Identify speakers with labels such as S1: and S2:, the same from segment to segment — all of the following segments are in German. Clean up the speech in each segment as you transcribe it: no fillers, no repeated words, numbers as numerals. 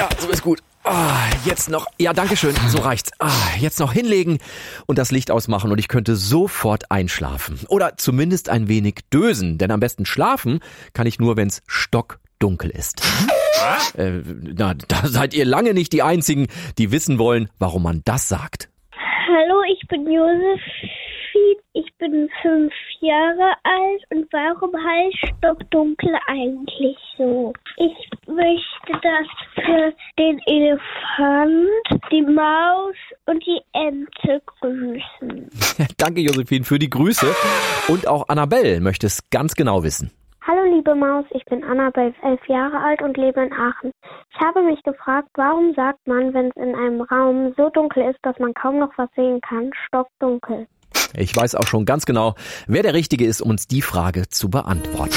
S1: Ja, so ist gut. Jetzt noch, ja, danke schön, so reicht's. Jetzt noch hinlegen und das Licht ausmachen und ich könnte sofort einschlafen. Oder zumindest ein wenig dösen, denn am besten schlafen kann ich nur, wenn's stockdunkel ist. Da seid ihr lange nicht die Einzigen, die wissen wollen, warum man das sagt.
S2: Hallo, ich bin Josephine, ich bin 5 Jahre alt und warum heißt stockdunkel eigentlich so? Ich möchte das für den Elefant, die Maus und die Ente grüßen.
S1: Danke, Josephine, für die Grüße. Und auch Annabelle möchte es ganz genau wissen.
S2: Hallo liebe Maus, ich bin Annabelle, 11 Jahre alt und lebe in Aachen. Ich habe mich gefragt, warum sagt man, wenn es in einem Raum so dunkel ist, dass man kaum noch was sehen kann, stockdunkel?
S1: Ich weiß auch schon ganz genau, wer der Richtige ist, um uns die Frage zu beantworten.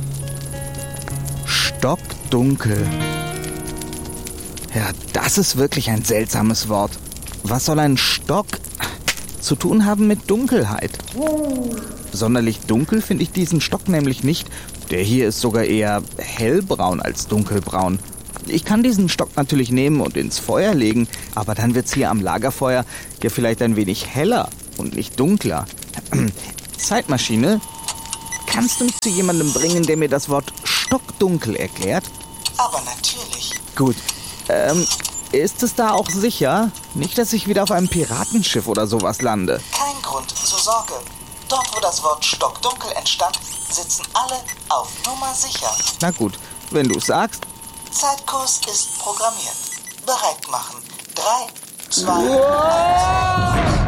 S3: Stockdunkel. Ja, das ist wirklich ein seltsames Wort. Was soll ein Stock zu tun haben mit Dunkelheit? Sonderlich dunkel finde ich diesen Stock nämlich nicht. Der hier ist sogar eher hellbraun als dunkelbraun. Ich kann diesen Stock natürlich nehmen und ins Feuer legen, aber dann wird's hier am Lagerfeuer ja vielleicht ein wenig heller und nicht dunkler. Zeitmaschine, kannst du mich zu jemandem bringen, der mir das Wort stockdunkel erklärt?
S4: Aber natürlich.
S3: Gut. Ist es da auch sicher? Nicht, dass ich wieder auf einem Piratenschiff oder sowas lande.
S4: Kein Grund zur Sorge. Dort, wo das Wort stockdunkel entstand, sitzen alle auf Nummer sicher.
S3: Na gut, wenn du sagst.
S4: Zeitkurs ist programmiert. Bereit machen. 3, 2, 1.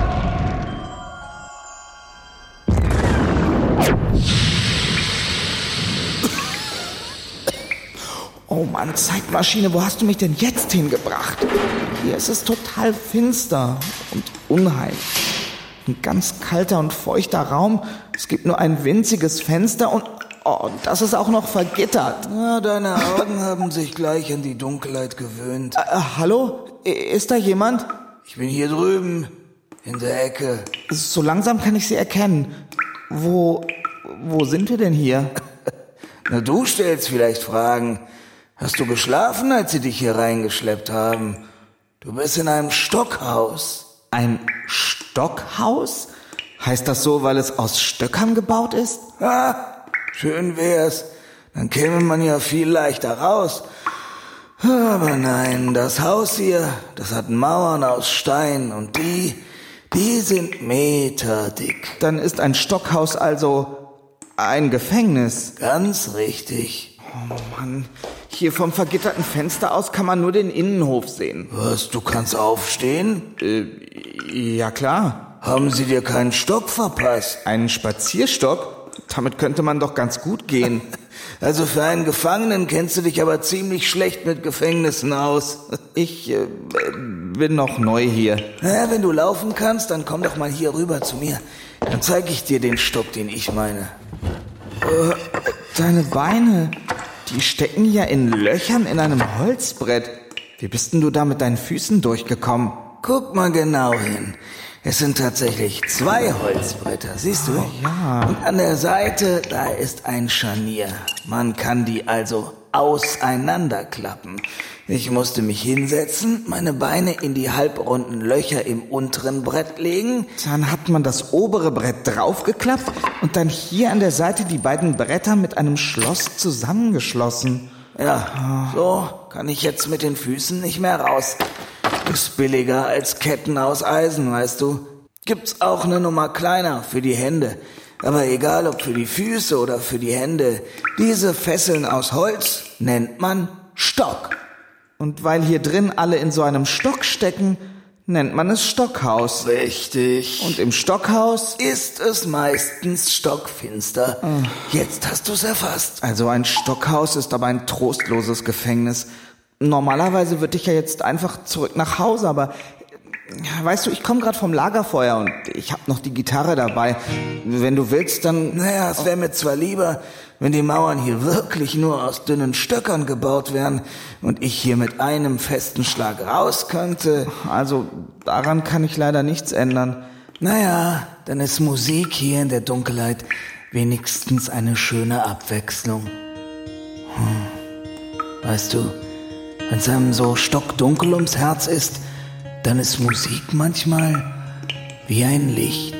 S3: Oh Mann, Zeitmaschine, wo hast du mich denn jetzt hingebracht? Hier ist es total finster und unheimlich. Ein ganz kalter und feuchter Raum. Es gibt nur ein winziges Fenster und das ist auch noch vergittert.
S5: Ja, deine Augen haben sich gleich an die Dunkelheit gewöhnt.
S3: Hallo? Ist da jemand?
S5: Ich bin hier drüben, in der Ecke.
S3: So langsam kann ich sie erkennen. Wo sind wir denn hier?
S5: Na, du stellst vielleicht Fragen. Hast du geschlafen, als sie dich hier reingeschleppt haben? Du bist in einem Stockhaus.
S3: Ein Stockhaus? Heißt das so, weil es aus Stöckern gebaut ist?
S5: Schön wär's. Dann käme man ja viel leichter raus. Aber nein, das Haus hier, das hat Mauern aus Stein und die sind meterdick.
S3: Dann ist ein Stockhaus also ein Gefängnis.
S5: Ganz richtig.
S3: Oh Mann, hier vom vergitterten Fenster aus kann man nur den Innenhof sehen.
S5: Was, du kannst aufstehen?
S3: Ja klar.
S5: Haben sie dir keinen Stock verpasst?
S3: Einen Spazierstock? Damit könnte man doch ganz gut gehen.
S5: Also für einen Gefangenen kennst du dich aber ziemlich schlecht mit Gefängnissen aus.
S3: Ich bin noch neu hier.
S5: Naja, wenn du laufen kannst, dann komm doch mal hier rüber zu mir. Dann zeige ich dir den Stock, den ich meine.
S3: Deine Beine, die stecken ja in Löchern in einem Holzbrett. Wie bist denn du da mit deinen Füßen durchgekommen?
S5: Guck mal genau hin. Es sind tatsächlich 2 Holzbretter, siehst du?
S3: Ja.
S5: Und an der Seite, da ist ein Scharnier. Man kann die also auseinanderklappen. Ich musste mich hinsetzen, meine Beine in die halbrunden Löcher im unteren Brett legen.
S3: Dann hat man das obere Brett draufgeklappt und dann hier an der Seite die beiden Bretter mit einem Schloss zusammengeschlossen.
S5: Ja, so kann ich jetzt mit den Füßen nicht mehr raus. Ist billiger als Ketten aus Eisen, weißt du. Gibt's auch eine Nummer kleiner für die Hände. Aber egal ob für die Füße oder für die Hände, diese Fesseln aus Holz nennt man Stock.
S3: Und weil hier drin alle in so einem Stock stecken, nennt man es Stockhaus.
S5: Richtig.
S3: Und im Stockhaus
S5: ist es meistens stockfinster. Jetzt hast du's erfasst.
S3: Also ein Stockhaus ist aber ein trostloses Gefängnis. Normalerweise würde ich ja jetzt einfach zurück nach Hause, aber weißt du, ich komme gerade vom Lagerfeuer und ich habe noch die Gitarre dabei. Wenn du willst, dann...
S5: Naja, es wäre mir zwar lieber, wenn die Mauern hier wirklich nur aus dünnen Stöckern gebaut wären und ich hier mit einem festen Schlag raus könnte.
S3: Also daran kann ich leider nichts ändern.
S5: Naja, dann ist Musik hier in der Dunkelheit wenigstens eine schöne Abwechslung. Weißt du, Wenn es einem so stockdunkel ums Herz ist, dann ist Musik manchmal wie ein Licht.